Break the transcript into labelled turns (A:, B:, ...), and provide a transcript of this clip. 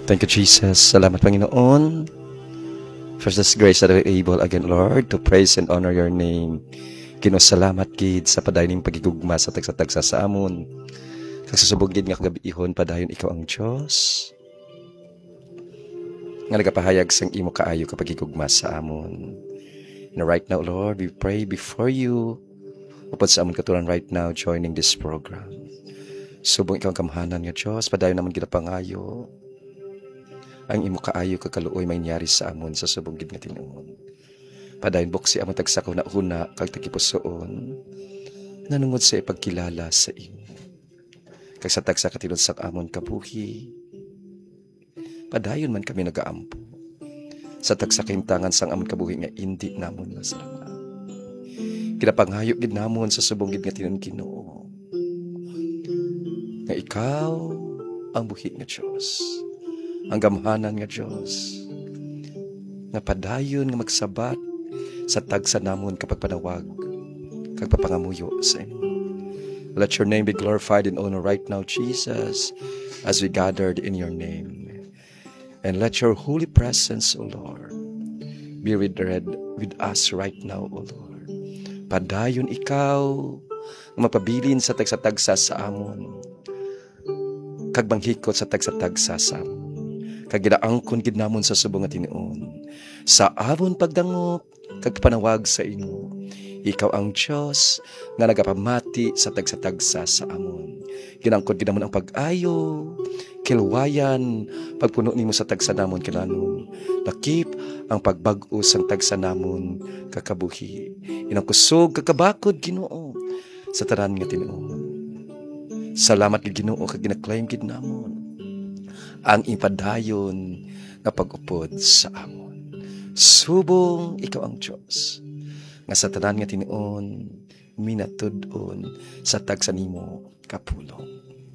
A: Thank you, Jesus. Salamat, Panginoon, for this grace that we're able again, Lord, to praise and honor your name. Salamat, gid, sa padayon pagigugma sa tagsa-tagsa sa amon. Kasusubog gid nga kagabi-ihon, padayon ikaw ang Diyos. Nga nagapahayag sang imo kaayo kapag igugma sa amon. And right now, Lord, we pray before you, upod sa amon katuran right now, joining this program. Subong ikaw ang kamhanan nga Diyos, padayon naman ginapangayo. Ang imo kaayo kakaluoy mangyari sa amon sa subong gid nga tinuon. Padayon buksi amon tagsakaw na una kag tagipusoon. Nanungod sa ipagkilala sa imo. Kag sa tagsa ka tinud sa amon kabuhi. Padayon man kami nagaampo. Sa tagsa kaimtangan sang amon kabuhi nga indi namon masarap. Kinapangayo gid namon sa subong gid nga tinuon Ginoo. Nga ikaw ang buhi nga Diyos. Ang gamhanan nga Diyos, nga padayon nga magsabat sa tagsa namon kapag panawag, kag papangamuyo sa imo. Let your name be glorified and honored right now, Jesus, as we gathered in your name. And let your holy presence, O Lord, be with us right now, O Lord. Padayon ikaw nga magpabilin sa tagsa-tagsa sa amon, kag manghikot sa tagsa-tagsa sa amon. Kag gidaangkon gid namon sa subong nga tinuon. Sa amon pagdangop kag panawag sa imo. Ikaw ang Diyos nga nagapamati sa tagsa-tagsa sa amon. Ginangkon gid namon ang pag-ayo, kilwayan, pagpuno nimo sa tagsa namon kinanon. Lakip ang pagbag-o sang tagsa namon kakabuhi. Inang kusog kakabakod Ginoo sa tanan nga tinuon. Salamat gid Ginoo kag gina-claim gid namon ang ipadayon nga pag-upod sa amon. Subong ikaw ang Diyos, nga sa tanan nga tinuon, minatud-on sa tagsa nimo kapulong.